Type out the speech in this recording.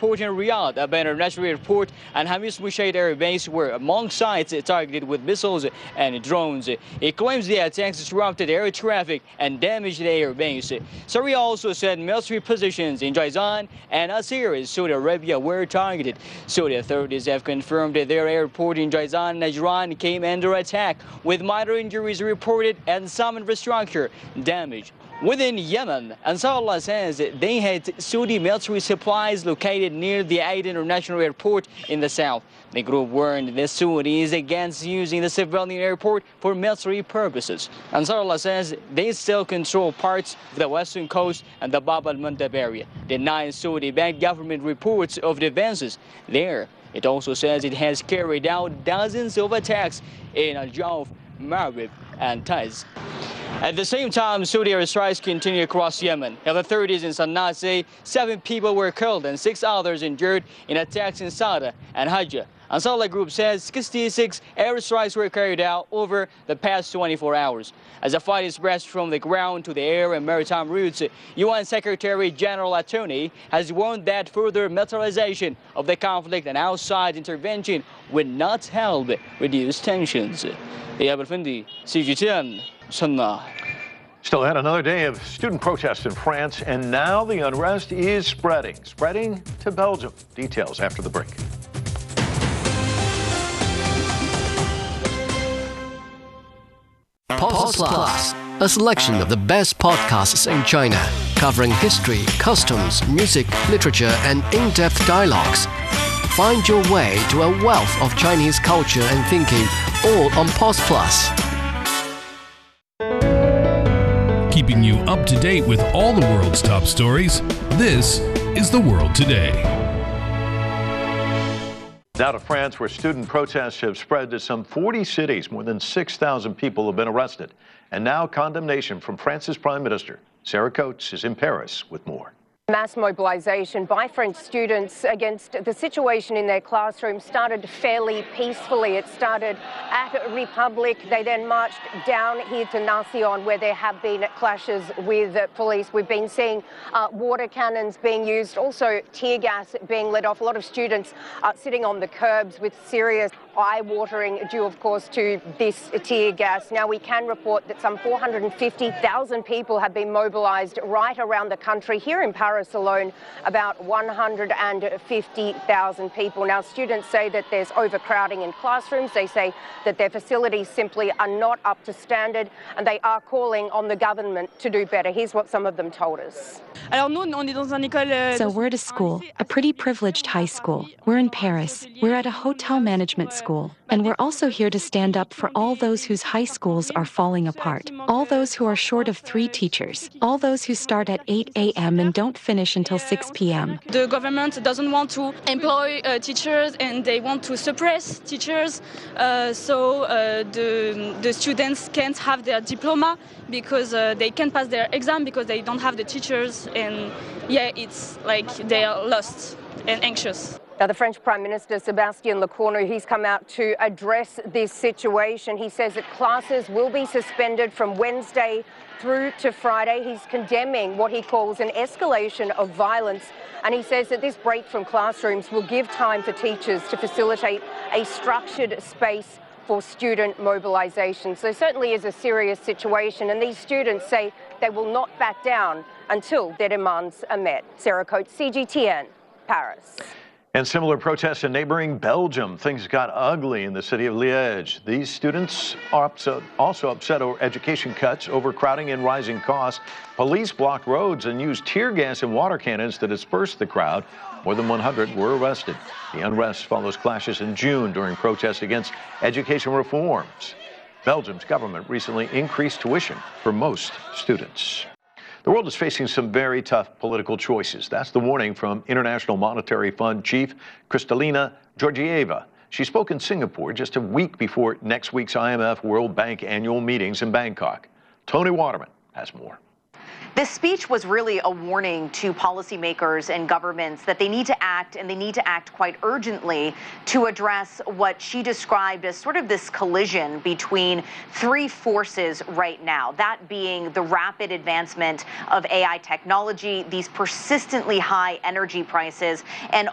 Airport in Riyadh, Al Bain International Airport, and Hamis Mushaid Air Base were among sites targeted with missiles and drones. It claims the attacks disrupted air traffic and damaged the air base. Syria also said military positions in Jizan and Asir, Saudi Arabia, were targeted. Saudi authorities have confirmed that their airport in Jizan, Najran, came under attack, with minor injuries reported and some infrastructure damage. Within Yemen, Ansarullah says they had Saudi military supplies located near the Aden International Airport in the south. The group warned the Saudis against using the civilian airport for military purposes. Ansarullah says they still control parts of the western coast and the Bab al-Mandab area, denying Saudi-backed government reports of the advances there. It also says it has carried out dozens of attacks in Al-Jawf, Marib, and Taiz. At the same time, Saudi airstrikes continue across Yemen. Health authorities in Sana'a say 7 people were killed and 6 others injured in attacks in Sada and Hajjah. Ansarullah Group says 66 airstrikes were carried out over the past 24 hours. As the fight is spread from the ground to the air and maritime routes, UN Secretary General Atoni has warned that further militarization of the conflict and outside intervention would not help reduce tensions. Iyab Al-Findi, CGTN, Sana'a. Still had another day of student protests in France, and now the unrest is spreading to Belgium. Details after the break. Pulse Plus, a selection of the best podcasts in China, covering history, customs, music, literature, and in-depth dialogues. Find your way to a wealth of Chinese culture and thinking, all on Pulse Plus. Keeping you up to date with all the world's top stories, this is The World Today. Now to France, where student protests have spread to some 40 cities. More than 6,000 people have been arrested. And now condemnation from France's Prime Minister. Sarah Coates is in Paris with more. Mass mobilization by French students against the situation in their classrooms started fairly peacefully. It started at Republic. They then marched down here to Nation, where there have been clashes with police. We've been seeing water cannons being used, also tear gas being let off. A lot of students sitting on the curbs with serious eye-watering due, of course, to this tear gas. Now, we can report that some 450,000 people have been mobilized right around the country. Here in Paris alone, about 150,000 people. Now, students say that there's overcrowding in classrooms. They say that their facilities simply are not up to standard, and they are calling on the government to do better. Here's what some of them told us. So we're at a school, a pretty privileged high school. We're in Paris. We're at a hotel management school. And we're also here to stand up for all those whose high schools are falling apart. All those who are short of 3 teachers. All those who start at 8 a.m. and don't finish until 6 p.m. The government doesn't want to employ teachers, and they want to suppress teachers. So the students can't have their diploma because they can't pass their exam because they don't have the teachers. And yeah, it's like they are lost and anxious. Now, the French Prime Minister, Sébastien Lecornu, he's come out to address this situation. He says that classes will be suspended from Wednesday through to Friday. He's condemning what he calls an escalation of violence. And he says that this break from classrooms will give time for teachers to facilitate a structured space for student mobilization. So certainly is a serious situation, and these students say they will not back down until their demands are met. Sarah Coates, CGTN, Paris. And similar protests in neighboring Belgium. Things got ugly in the city of Liège. These students are also upset over education cuts, overcrowding, and rising costs. Police blocked roads and used tear gas and water cannons to disperse the crowd. More than 100 were arrested. The unrest follows clashes in June during protests against education reforms. Belgium's government recently increased tuition for most students. The world is facing some very tough political choices. That's the warning from International Monetary Fund Chief Kristalina Georgieva. She spoke in Singapore just a week before next week's IMF World Bank annual meetings in Bangkok. Tony Waterman has more. This speech was really a warning to policymakers and governments that they need to act, and they need to act quite urgently to address what she described as sort of this collision between 3 forces right now, that being the rapid advancement of AI technology, these persistently high energy prices, and